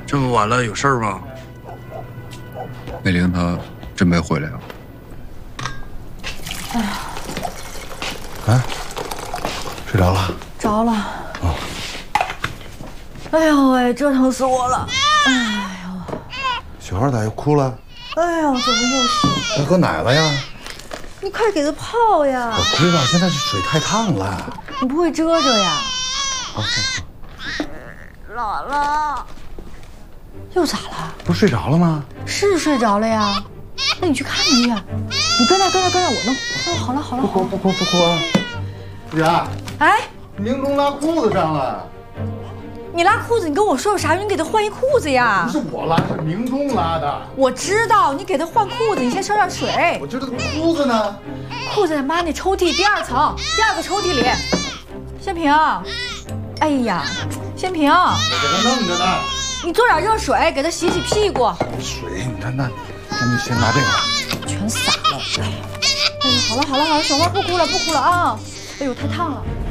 这么晚了，有事儿吗？ 美玲她真没回来啊？ 哎呀， 哎，睡着了？ 着了。哦。哎呦喂，折腾死我了！哎呦， 小孩咋又哭了？ 哎呦，怎么又醒了？ 要喝奶了呀？ 你快给他泡呀！ 我知道，现在是水太烫了。 你不会遮遮呀？ 好。 姥姥，又咋了？ 不是睡着了吗？ 是睡着了呀。那你去看医院。你跟那，我弄。哦，好了。 不哭啊！夫人。 哎， 明中拉裤子上了。 你拉裤子，你跟我说有啥用？你给他换一裤子呀！ 不是我拉，是明中拉的。 我知道，你给他换裤子，你先烧点水。 我知道裤子呢。 裤子在妈那抽屉第2层，第2个抽屉里。先平，哎呀，先平， 我给他弄着呢。 你做点热水，给他洗洗屁股。 水，你看那你先拿这个。 全洒了。哎呀，好了，小花不哭了啊！哎呦，太烫了。